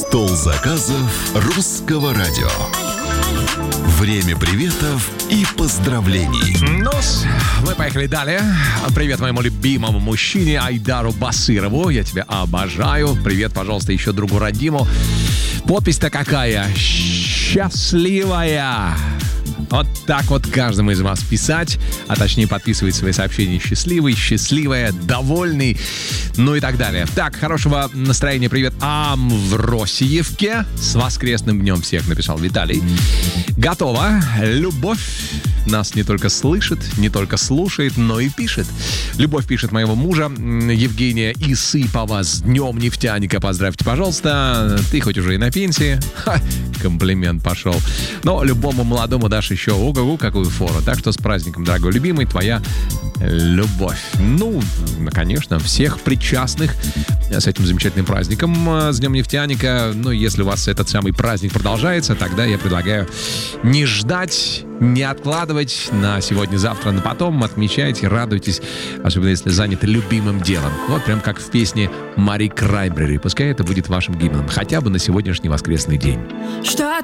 Стол заказов русского радио. Время приветов и поздравлений. Ну-с, мы поехали далее. Привет моему любимому мужчине Айдару Басырову. Я тебя обожаю. Привет, пожалуйста, еще другу родиму. Подпись-то какая? Счастливая. Вот так вот каждому из вас писать, а точнее подписывать свои сообщения счастливый, счастливая, довольный, ну и так далее. Так, хорошего настроения, привет Амвросиевке. С воскресным днем всех, написал Виталий. Готово. Любовь нас не только слышит, не только слушает, но и пишет. Любовь пишет моего мужа Евгения Исыпова с днем нефтяника. Поздравьте, пожалуйста. Ты хоть уже и на пенсии. Комплимент пошел. Но любому молодому дашь еще ого-го какую фору. Так что с праздником, дорогой любимый, твоя любовь. Ну, конечно, всех причастных с этим замечательным праздником, с Днем нефтяника. Ну, если у вас этот самый праздник продолжается, тогда я предлагаю не ждать, не откладывать на сегодня-завтра, на потом. Отмечайте, радуйтесь, особенно если заняты любимым делом. Вот прям как в песне Мари Краймбрери. Пускай это будет вашим гимном, хотя бы на сегодняшний воскресный день. Что